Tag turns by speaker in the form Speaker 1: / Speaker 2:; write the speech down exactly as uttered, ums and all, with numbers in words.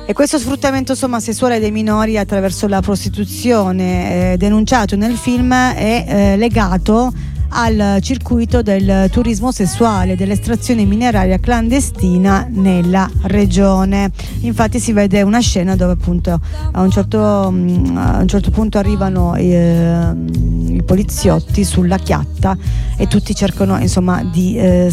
Speaker 1: E questo sfruttamento insomma sessuale dei minori attraverso la prostituzione eh, denunciato nel film è eh, legato al circuito del turismo sessuale, dell'estrazione mineraria clandestina nella regione. Infatti si vede una scena dove appunto a un certo, a un certo punto arrivano eh, i poliziotti sulla chiatta e tutti cercano insomma di eh,